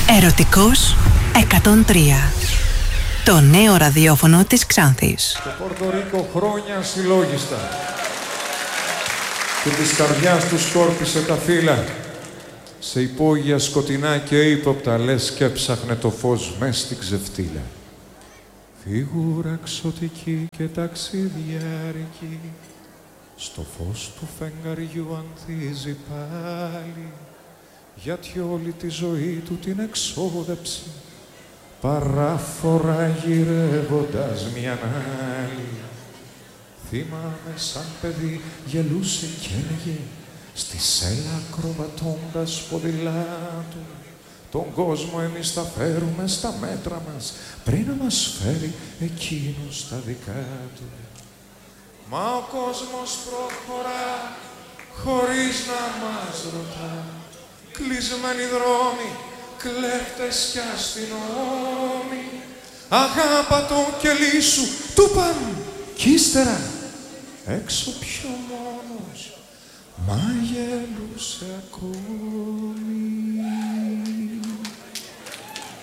Ερωτικός 103. Το νέο ραδιόφωνο της Ξάνθης. Στο Πορτορίκο χρόνια συλλόγιστα και της καρδιάς του σκόρπισε τα φύλλα. Σε υπόγεια σκοτεινά και ύποπτα λες και έψαχνε το φως μες στην ξεφτύλα. Φίγουρα ξωτική και ταξιδιάρικη στο φως του φεγγαριού ανθίζει πάλι, γιατί όλη τη ζωή του την εξόδεψε παράφορα γυρεύοντας μιαν άλλη. Θυμάμαι σαν παιδί γελούσε κι έλεγε στη σέλα ακροβατώντας ποδηλάτου, τον κόσμο εμείς θα φέρουμε στα μέτρα μας πριν να μας φέρει εκείνος στα δικά του. Μα ο κόσμος προχωρά χωρίς να μας ρωτά, κλεισμένοι δρόμοι, κλέφτες κι αστυνόμοι. Αγάπα τον κελί σου, του παν κι ύστερα έξω πιο μόνος, μα γελούσε ακόμη.